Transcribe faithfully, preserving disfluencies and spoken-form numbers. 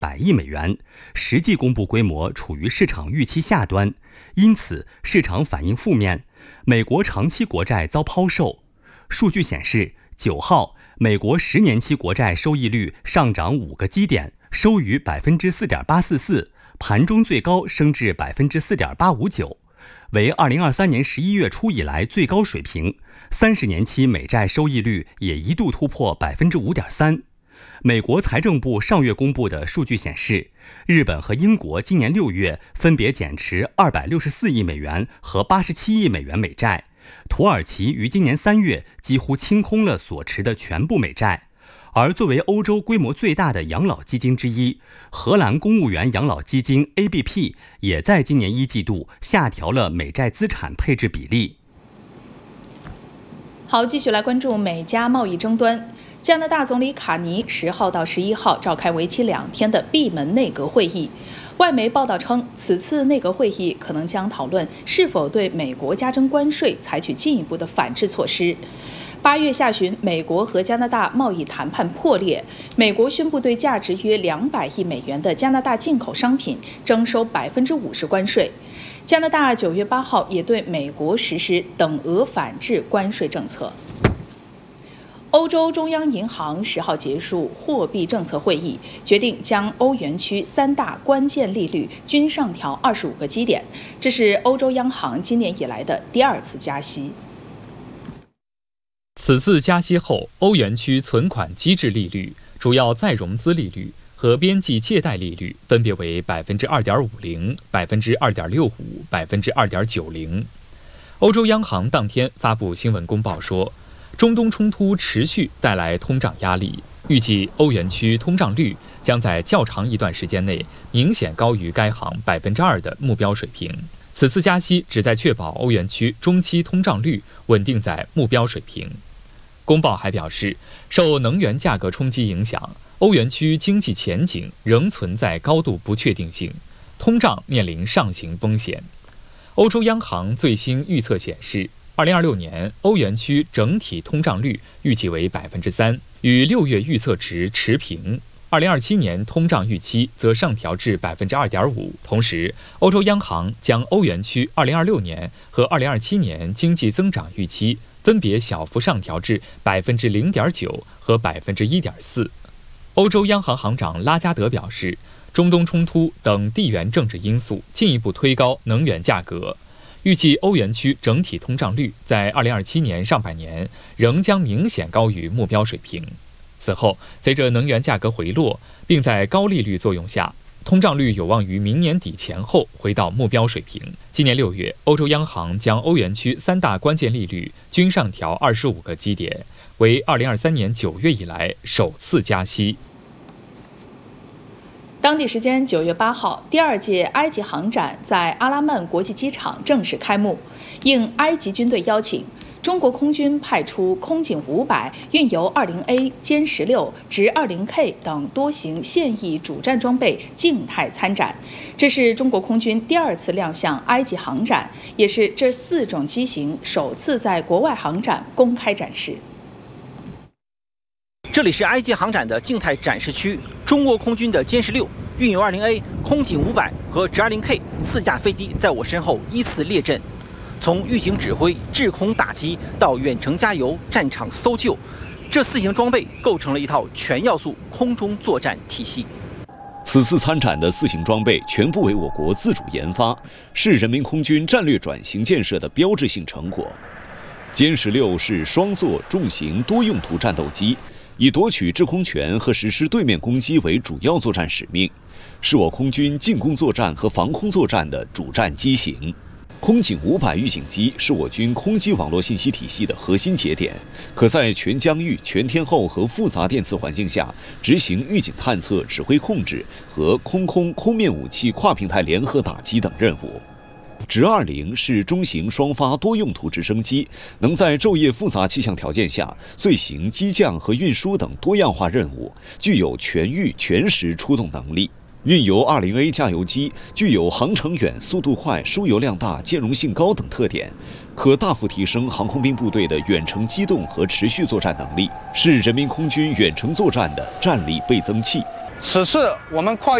百亿美元，实际公布规模处于市场预期下端，因此市场反应负面。美国长期国债遭抛售。数据显示，九号美国十年期国债收益率上涨五个基点，收于百分之四点八四四，盘中最高升至百分之四点八五九，为二零二三年十一月初以来最高水平。三十年期美债收益率也一度突破百分之五点三。美国财政部上月公布的数据显示，日本和英国今年六月分别减持二百六十四亿美元和八十七亿美元美债，土耳其于今年三月几乎清空了所持的全部美债。而作为欧洲规模最大的养老基金之一，荷兰公务员养老基金 A B P 也在今年一季度下调了美债资产配置比例。 好，继续来关注美加贸易争端。加拿大总理卡尼十号到十一号召开为期两天的闭门内阁会议。外媒报道称，此次内阁会议可能将讨论是否对美国加征关税采取进一步的反制措施。八月下旬，美国和加拿大贸易谈判破裂，美国宣布对价值约两百亿美元的加拿大进口商品征收百分之五十关税。加拿大九月八号也对美国实施等额反制关税政策。欧洲中央银行十号结束货币政策会议，决定将欧元区三大关键利率均上调二十五个基点，这是欧洲央行今年以来的第二次加息。 此次加息后，欧元区存款机制利率、主要再融资利率和边际借贷利率分别为百分之二点五零、百分之二点六五、百分之二点九零。欧洲央行当天发布新闻公报说，中东冲突持续带来通胀压力，预计欧元区通胀率将在较长一段时间内明显高于该行百分之二的目标水平。此次加息旨在确保欧元区中期通胀率稳定在目标水平。公报还表示，受能源价格冲击影响，欧元区经济前景仍存在高度不确定性，通胀面临上行风险。欧洲央行最新预测显示，二零二六年欧元区整体通胀率预计为百分之三，与六月预测值持平。二零二七年通胀预期则上调至百分之二点五。同时，欧洲央行将欧元区二零二六年和二零二七年经济增长预期分别小幅上调至百分之零点九和百分之一点四。欧洲央行行长拉加德表示，中东冲突等地缘政治因素进一步推高能源价格。预计欧元区整体通胀率在二零二七年上半年仍将明显高于目标水平。此后，随着能源价格回落，并在高利率作用下，通胀率有望于明年底前后回到目标水平。今年六月，欧洲央行将欧元区三大关键利率均上调二十五个基点，为二零二三年九月以来首次加息。 当地时间九月八号，第二届埃及航展在阿拉曼国际机场正式开幕。应埃及军队邀请，中国空军派出空警五百运油 二十 A 歼十六直 二十 K 等多型现役主战装备静态参展。这是中国空军第二次亮相埃及航展，也是这四种机型首次在国外航展公开展示。 这里是埃及航展的静态展示区，中国空军的歼十六、运油 二十 A、空警五百和直 二十 K 四架飞机在我身后依次列阵。从预警指挥、制空打击到远程加油、战场搜救，这四型装备构成了一套全要素空中作战体系。 此次参展的四型装备全部为我国自主研发，是人民空军战略转型建设的标志性成果。歼十六是双座重型多用途战斗机，以夺取制空权和实施对面攻击为主要作战使命，是我空军进攻作战和防空作战的主战机型。空警五百预警机是我军空机网络信息体系的核心节点，可在全疆域、全天候和复杂电磁环境下执行预警探测、指挥控制和空空空面武器跨平台联合打击等任务。直二零是中型双发多用途直升机，能在昼夜复杂气象条件下遂行机降和运输等多样化任务，具有全域全时出动能力。运油 二十 A 加油机具有航程远、速度快、输油量大、兼容性高等特点，可大幅提升航空兵部队的远程机动和持续作战能力，是人民空军远程作战的战力倍增器。 此次我们跨越